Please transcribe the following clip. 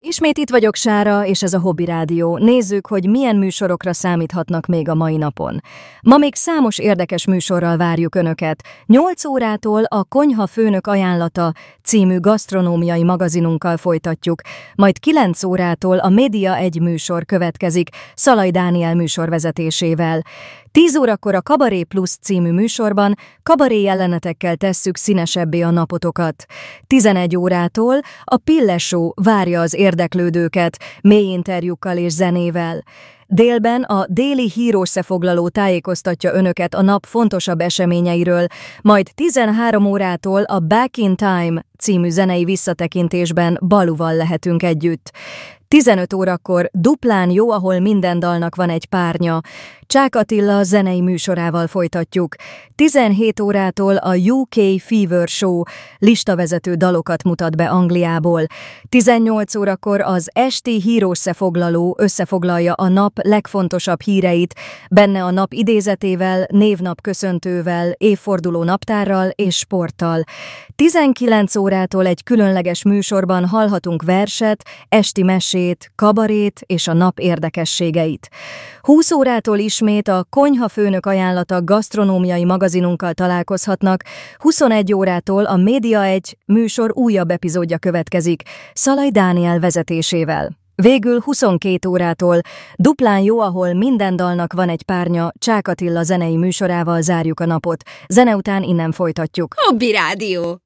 Ismét itt vagyok, Sára, és ez a Hobby Rádió. Nézzük, hogy milyen műsorokra számíthatnak még a mai napon. Ma még számos érdekes műsorral várjuk Önöket. 8 órától a Konyha Főnök ajánlata című gasztronómiai magazinunkkal folytatjuk, majd 9 órától a Média 1 műsor következik, Szalai Dániel műsorvezetésével. 10 órakor a Kabaré Plus című műsorban kabaré jelenetekkel tesszük színesebbé a napotokat. 11 órától a Pille Show várja az érdeklődőket, mély interjúkkal és zenével. Délben a déli hírösszefoglaló tájékoztatja Önöket a nap fontosabb eseményeiről, majd 13 órától a Back in Time című zenei visszatekintésben Baluval lehetünk együtt. 15 órakor duplán jó, ahol minden dalnak van egy párnya. Csák Attila zenei műsorával folytatjuk. 17 órától a UK Fever Show listavezető dalokat mutat be Angliából. 18 órakor az esti hírösszefoglaló összefoglalja a nap legfontosabb híreit, benne a nap idézetével, névnap köszöntővel, évforduló naptárral és sporttal. 19 órától egy különleges műsorban hallhatunk verset, esti mesét, kabarét és a nap érdekességeit. 20 órától ismét a Konyha Főnök ajánlata gasztronómiai magazinunkkal találkozhatnak, 21 órától a Média 1 műsor újabb epizódja következik, Szalai Dániel vezetésével. Végül 22 órától duplán jó, ahol minden dalnak van egy párnya, Csák Attila zenei műsorával zárjuk a napot. Zene után innen folytatjuk. Hobby Rádió.